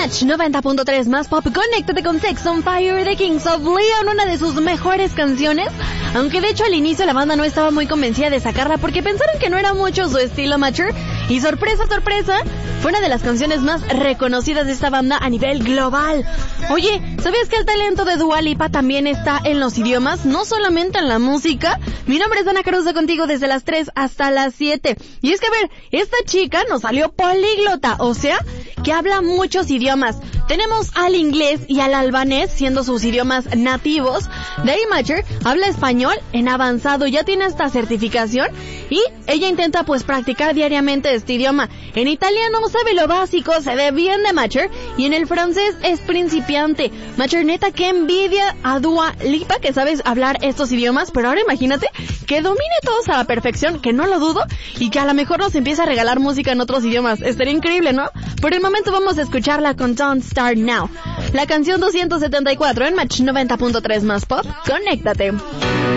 Match 90.3 más pop. Conéctate con Sex on Fire de Kings of Leon, una de sus mejores canciones. Aunque de hecho al inicio la banda no estaba muy convencida de sacarla porque pensaron que no era mucho su estilo Matcher. Y sorpresa, sorpresa, fue una de las canciones más reconocidas de esta banda a nivel global. Oye, ¿sabías que el talento de Dua Lipa también está en los idiomas? No solamente en la música. Mi nombre es Ana Caruso, contigo desde las 3 hasta las 7. Y es que a ver, esta chica nos salió políglota, o sea, que habla muchos idiomas. Tenemos al inglés y al albanés siendo sus idiomas nativos. Daddy Matcher habla español en avanzado, ya tiene esta certificación y ella intenta pues practicar diariamente este idioma. En italiano sabe lo básico, se ve bien de Matcher, y en el francés es principiante. Matcher, neta, qué envidia a Dua Lipa que sabes hablar estos idiomas, pero ahora imagínate que domine todos a la perfección, que no lo dudo, y que a lo mejor nos empiece a regalar música en otros idiomas. Estaría increíble, ¿no? Por el momento vamos a escucharla con Don't Start Now. La canción 274 en Match 90.3 más pop. Conéctate.